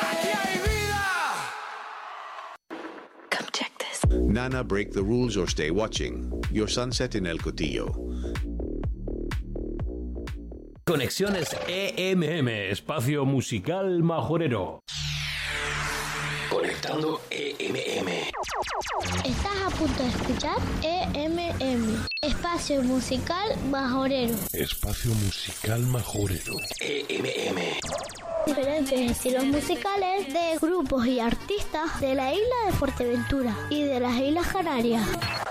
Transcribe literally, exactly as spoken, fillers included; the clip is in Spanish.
Nana, break the rules or stay watching. Your sunset in El Cotillo. Conexiones E M M, espacio musical majorero. Conectando E M M. Estás a punto de escuchar E M M, espacio musical majorero. Espacio musical majorero. E M M. Diferentes estilos musicales de grupos y artistas de la isla de Fuerteventura y de las Islas Canarias.